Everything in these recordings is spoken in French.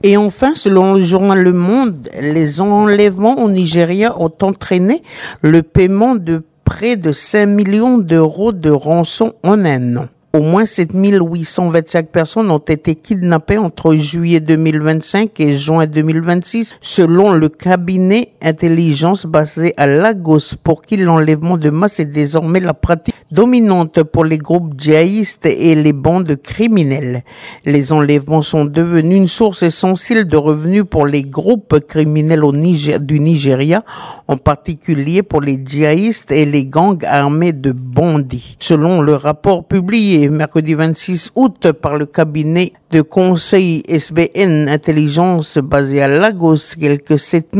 Et enfin, selon le journal Le Monde, les enlèvements au Nigeria ont entraîné le paiement de près de 5 millions d'euros de rançon en un an. Au moins 7825 personnes ont été kidnappées entre juillet 2025 et juin 2026, selon le cabinet intelligence basé à Lagos, pour qui l'enlèvement de masse est désormais la pratique dominante pour les groupes djihadistes et les bandes criminelles. Les enlèvements sont devenus une source essentielle de revenus pour les groupes criminels du Nigeria, en particulier pour les djihadistes et les gangs armés de bandits. Selon le rapport publié mercredi 26 août par le cabinet de conseil SBN Intelligence basé à Lagos, quelques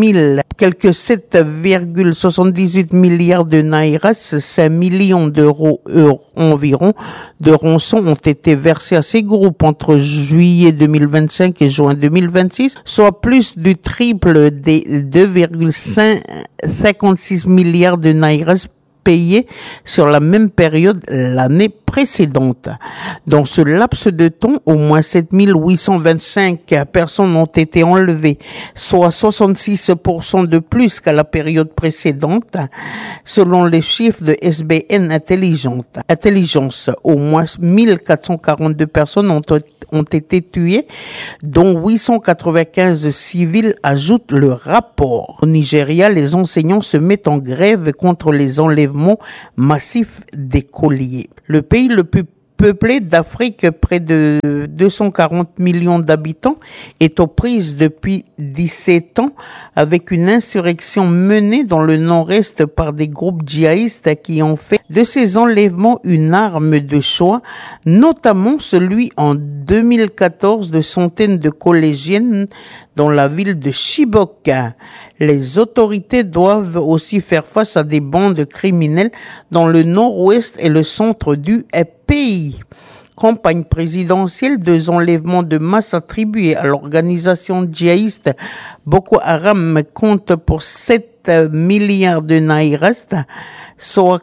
7,78 milliards de naira, 5 millions d'euros environ de rançon ont été versés à ces groupes entre juillet 2025 et juin 2026, soit plus du triple des 2,56 milliards de naira payés sur la même période l'année précédente. Dans ce laps de temps, au moins 7825 personnes ont été enlevées, soit 66% de plus qu'à la période précédente, selon les chiffres de SBN Intelligence. Au moins 1442 personnes ont été tuées, dont 895 civils, ajoute le rapport. Au Nigeria, les enseignants se mettent en grève contre les enlèvements massifs d'écoliers. Le pays le plus peuplé d'Afrique, près de 240 millions d'habitants, est aux prises depuis 17 ans avec une insurrection menée dans le nord-est par des groupes djihadistes qui ont fait de ces enlèvements une arme de choix, notamment celui en 2014 de centaines de collégiennes dans la ville de Chibok. Les autorités doivent aussi faire face à des bandes criminelles dans le nord-ouest et le centre du pays. Campagne présidentielle, 2 enlèvements de masse attribués à l'organisation djihadiste Boko Haram compte pour 7 milliards de naïras, soit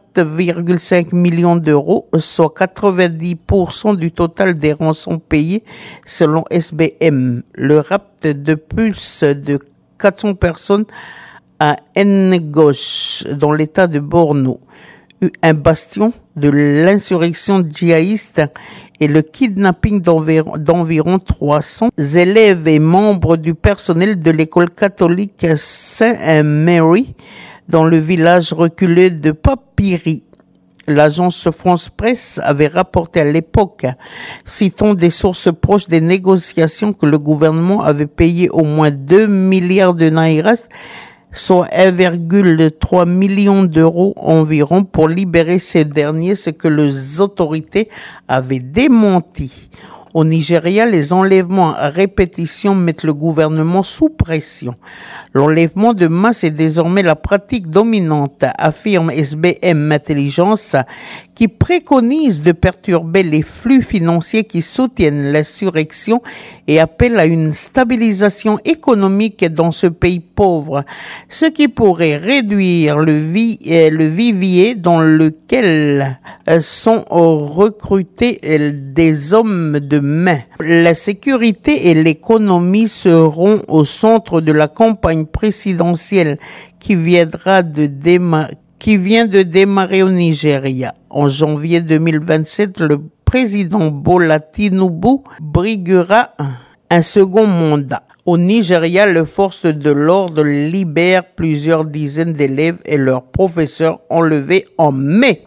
4,5 millions d'euros, soit 90% du total des rançons payées selon SBM. Le rapt de plus de 400 personnes à Ngosh, dans l'état de Borno, un bastion de l'insurrection djihadiste, et le kidnapping d'environ 300 élèves et membres du personnel de l'école catholique Saint Mary dans le village reculé de Papiri. L'agence France Presse avait rapporté à l'époque, citant des sources proches des négociations, que le gouvernement avait payé au moins 2 milliards de naïras, soit 1,3 million d'euros environ, pour libérer ces derniers, ce que les autorités avaient démenti. Au Nigeria, les enlèvements à répétition mettent le gouvernement sous pression. L'enlèvement de masse est désormais la pratique dominante, affirme SBM Intelligence, qui préconise de perturber les flux financiers qui soutiennent l'insurrection et appelle à une stabilisation économique dans ce pays pauvre, ce qui pourrait réduire le vivier dans lequel sont recrutés des hommes de main. La sécurité et l'économie seront au centre de la campagne présidentielle qui vient de démarrer au Nigeria. En janvier 2027, le président Bola Tinubu briguera un second mandat. Au Nigeria, les forces de l'ordre libèrent plusieurs dizaines d'élèves et leurs professeurs enlevés en mai.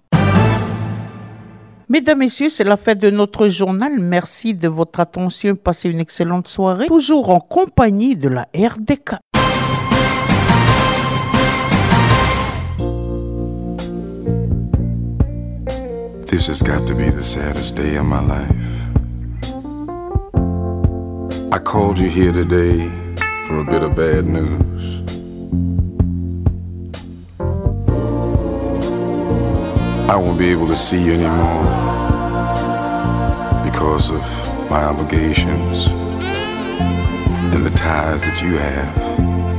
Mesdames, Messieurs, c'est la fin de notre journal. Merci de votre attention. Passez une excellente soirée. Toujours en compagnie de la RDK. This has got to be the saddest day of my life. I called you here today for a bit of bad news. I won't be able to see you anymore because of my obligations and the ties that you have.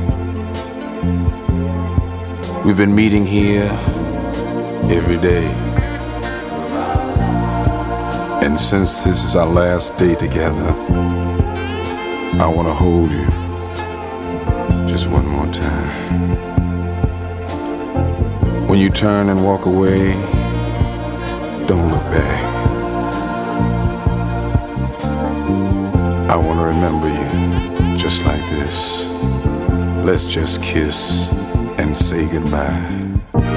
We've been meeting here every day. And since this is our last day together, I want to hold you just one more time. When you turn and walk away, don't look back. I want to remember you just like this. Let's just kiss and say goodbye.